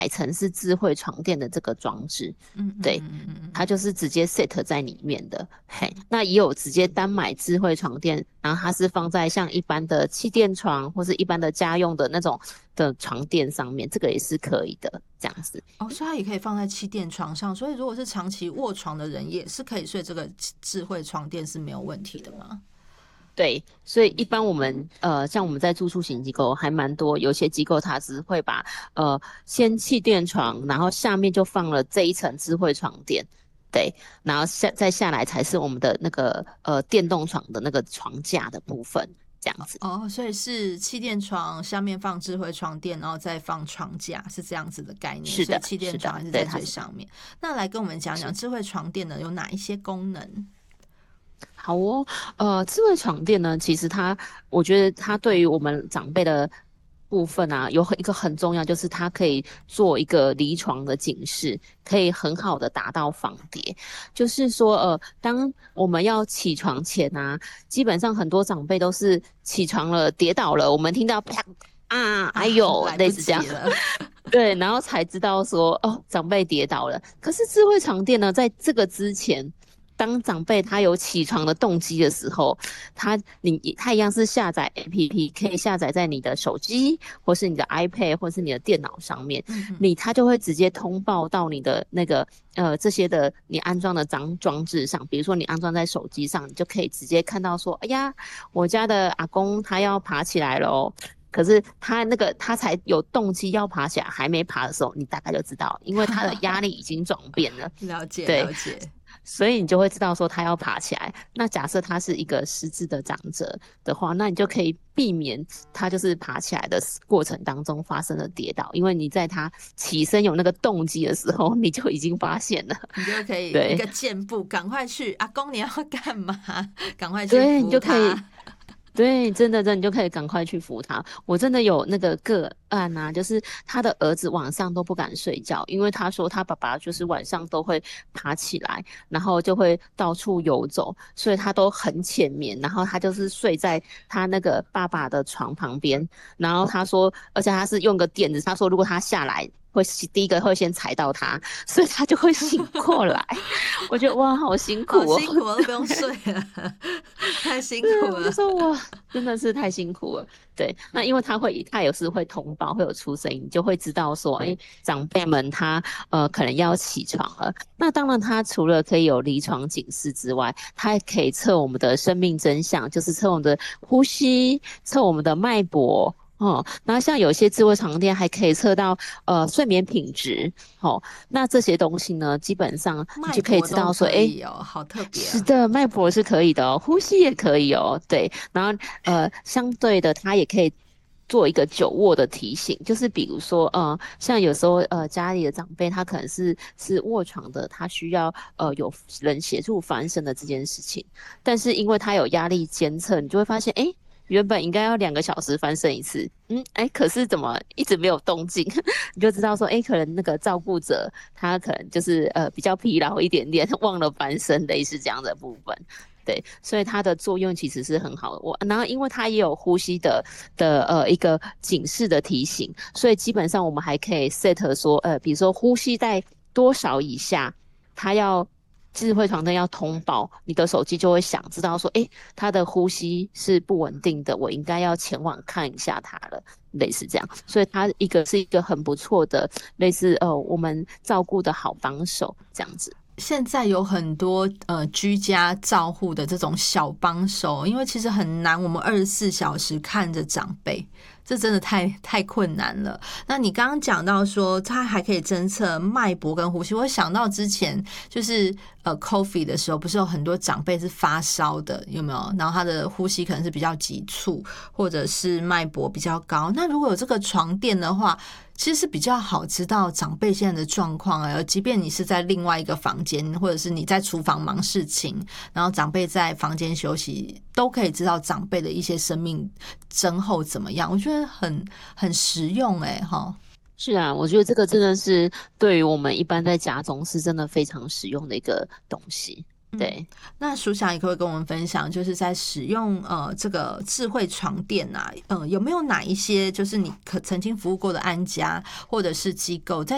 成是智慧床垫的这个装置。对，它就是直接 set 在里面的。嘿，那也有直接单买智慧床垫，然后它是放在像一般的气垫床或是一般的家用的那种的床垫上面，这个也是可以的，这样子。 哦，所以它也可以放在气垫床上，所以如果是长期卧床的人，也是可以睡这个智慧床垫是没有问题的吗？ 对，所以一般我们像我们在住宿型机构还蛮多，有些机构它只会把先气垫床，然后下面就放了这一层智慧床垫。对，然后再下来才是我们的那个电动床的那个床架的部分，这样子。 哦，所以是气垫床下面放智慧床垫，然后再放床架，是这样子的概念。 是的， 所以气垫是的， 床还是在对，它是。 最上面。那来跟我们讲讲智慧床垫呢有哪一些功能？ 好哦，智慧床垫呢，其实它，我觉得它对于我们长辈的部分啊，有一个很重要，就是它可以做一个离床的警示，可以很好的达到防跌。就是说，当我们要起床前啊，基本上很多长辈都是起床了跌倒了，我们听到啪啊，哎啊， 呦， 来不类似这样。 及了。 对，然后才知道说哦，长辈跌倒了。可是智慧床垫呢，在这个之前，当长辈他有起床的动机的时候，他一样是下载 APP，可以下载在你的手机或是你的 iPad 或是你的电脑上面，他就会直接通报到你的那个这些的你安装的装置上，比如说你安装在手机上，你就可以直接看到说，哎呀，我家的阿公他要爬起来了哦。可是他才有动机要爬起来，还没爬的时候，你大概就知道，因为他的压力已经转变了。 了解对， 了解。 所以你就会知道说他要爬起来。那假设他是一个失智的长者的话，那你就可以避免他就是爬起来的过程当中发生了跌倒，因为你在他起身有那个动机的时候，你就已经发现了。 你就可以一对个箭步，赶快去，阿公你要干嘛？赶快去对，你扶就可以。 他。 对，真的，你就可以赶快去扶他。我真的有那个个案啊，就是他的儿子晚上都不敢睡觉，因为他说他爸爸就是晚上都会爬起来，然后就会到处游走，所以他都很浅眠，然后他就是睡在他那个爸爸的床旁边，然后他说，而且他是用个垫子，他说如果他下来。会第一个会先踩到他，所以他就会醒过来。我觉得哇，好辛苦哦。 好辛苦，我都不用睡了，太辛对啊，我就苦了。 说哇，真的是太辛苦了。对，那因为他有时会通报，会有出声音，你就会知道说，哎，长辈们他可能要起床了。那当然，他除了可以有离床警示之外，他还可以测我们的生命真相，就是测我们的呼吸，测我们的脉搏。哦，然后像有些智慧床垫还可以测到睡眠品质。哦，那这些东西呢，基本上你脉就可以搏都知道说，哎， 可以哦，好特别啊。 是的，脉搏是可以的哦，呼吸也可以哦，对，然后相对的，它也可以做一个久卧的提醒，就是比如说，像有时候家里的长辈他可能是卧床的，他需要有人协助翻身的这件事情，但是因为他有压力监测，你就会发现，哎。原本应该要2个小时翻身一次，哎，可是怎么一直没有动静？你就知道说，哎，可能那个照顾者他可能就是比较疲劳一点点，忘了翻身，类似这样的部分。对，所以它的作用其实是很好的。然后因为它也有呼吸的一个警示的提醒，所以基本上我们还可以 set 说，比如说呼吸在多少以下，它要智慧床灯要通报，你的手机就会响，知道说，诶，他的呼吸是不稳定的，我应该要前往看一下他了，类似这样。所以它是一个很不错的，类似我们照顾的好帮手这样子。 现在有很多居家照护的这种小帮手，因为其实很难，我们24小时看着长辈，这真的太困难了。那你刚刚讲到说，它还可以侦测脉搏跟呼吸，我想到之前就是COVID 的时候，不是有很多长辈是发烧的，有没有？然后他的呼吸可能是比较急促，或者是脉搏比较高。那如果有这个床垫的话，其实是比较好知道长辈现在的状况啊，即便你是在另外一个房间，或者是你在厨房忙事情，然后长辈在房间休息，都可以知道长辈的一些生命征候怎么样。我觉得很实用齁。 是啊，我觉得这个真的是对于我们一般在家中是真的非常实用的一个东西。对， 那署长也可以跟我们分享，就是在使用这个智慧床垫啊，有没有哪一些就是你曾经服务过的安家或者是机构，在